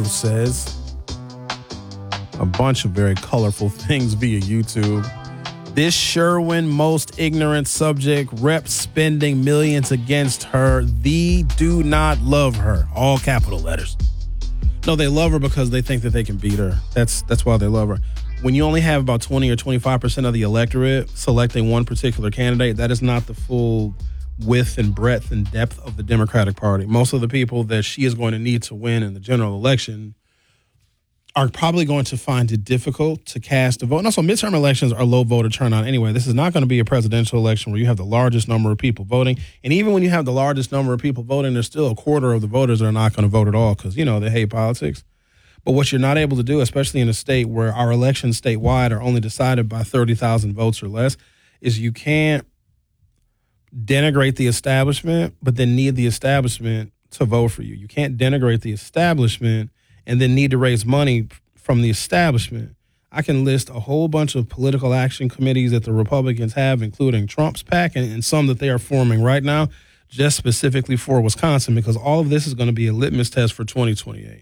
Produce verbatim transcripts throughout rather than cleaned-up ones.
says a bunch of very colorful things via YouTube. This Sherwin most ignorant subject reps spending millions against her. They do not love her. All capital letters. No, they love her because they think that they can beat her. That's that's why they love her. When you only have about twenty or twenty-five percent of the electorate selecting one particular candidate, that is not the full width and breadth and depth of the Democratic Party. Most of the people that she is going to need to win in the general election are probably going to find it difficult to cast a vote. And also, midterm elections are low voter turnout anyway. This is not going to be a presidential election where you have the largest number of people voting. And even when you have the largest number of people voting, there's still a quarter of the voters that are not going to vote at all because, you know, they hate politics. But what you're not able to do, especially in a state where our elections statewide are only decided by thirty thousand votes or less, is you can't denigrate the establishment, but then need the establishment to vote for you. You can't denigrate the establishment and then need to raise money from the establishment. I can list a whole bunch of political action committees that the Republicans have, including Trump's PAC and, and some that they are forming right now, just specifically for Wisconsin, because all of this is going to be a litmus test for twenty twenty-eight.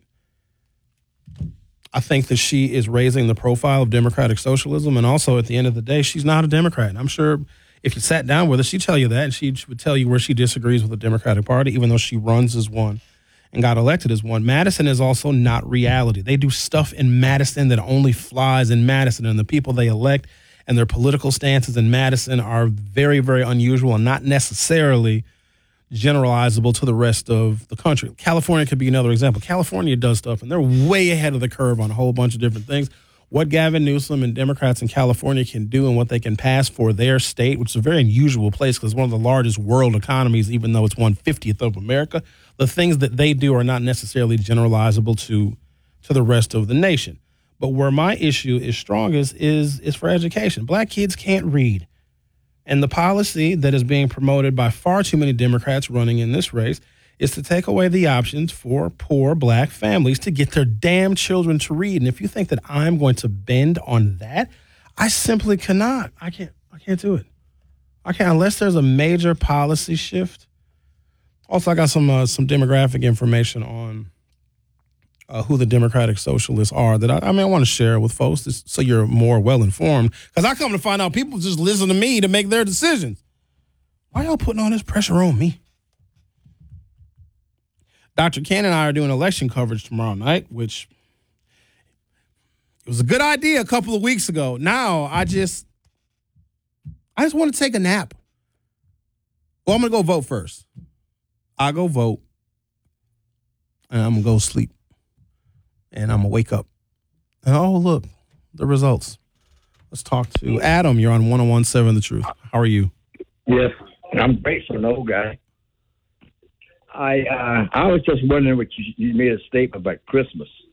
I think that she is raising the profile of democratic socialism, and also at the end of the day, she's not a Democrat. And I'm sure if you sat down with her, she'd tell you that, and she would tell you where she disagrees with the Democratic Party, even though she runs as one and got elected as one. Madison is also not reality. They do stuff in Madison that only flies in Madison, and the people they elect and their political stances in Madison are very, very unusual and not necessarily generalizable to the rest of the country. California could be another example. California does stuff, and they're way ahead of the curve on a whole bunch of different things. What Gavin Newsom and Democrats in California can do and what they can pass for their state, which is a very unusual place because it's one of the largest world economies, even though it's one fiftieth of America, the things that they do are not necessarily generalizable to, to the rest of the nation. But where my issue is strongest is, is for education. Black kids can't read. And the policy that is being promoted by far too many Democrats running in this race is to take away the options for poor black families to get their damn children to read. And if you think that I'm going to bend on that, I simply cannot. I can't. I can't do it. I can't unless there's a major policy shift. Also, I got some uh, some demographic information on uh, who the Democratic Socialists are that I, I mean I want to share with folks just so you're more well informed. Because I come to find out people just listen to me to make their decisions. Why y'all putting all this pressure on me? Doctor Ken and I are doing election coverage tomorrow night, which it was a good idea a couple of weeks ago. Now I just, I just want to take a nap. Well, I'm going to go vote first. I'll go vote, and I'm going to go sleep, and I'm going to wake up. And oh, look, the results. Let's talk to Adam. You're on one oh one point seven The Truth. How are you? Yes, I'm great for an old guy. I uh, I was just wondering what you, you made a statement about Christmas.